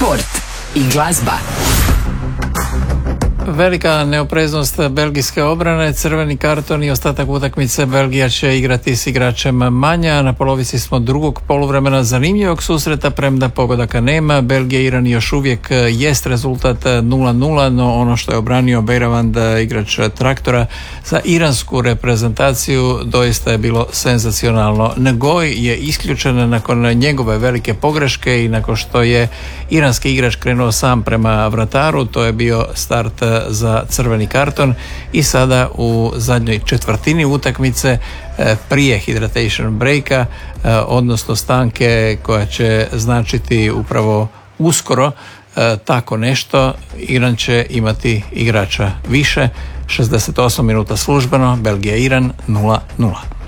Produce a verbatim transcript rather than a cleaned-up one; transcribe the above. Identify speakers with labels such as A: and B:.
A: sport i glazba.
B: Velika neopreznost belgijske obrane, crveni karton i ostatak utakmice. Belgija će igrati s igračem manja. Na polovici smo drugog poluvremena zanimljivog susreta, premda pogodaka nema. Belgija i Iran još uvijek jest rezultat nula nula, no ono što je obranio Beiravand, igrač Traktora, za iransku reprezentaciju doista je bilo senzacionalno. Ngoj je isključen nakon njegove velike pogreške i nakon što je iranski igrač krenuo sam prema vrataru. To je bio start za crveni karton i sada u zadnjoj četvrtini utakmice prije hydration breaka, odnosno stanke koja će značiti upravo uskoro tako nešto, Iran će imati igrača više. šezdeset osam minuta službeno, Belgija Iran nula nula.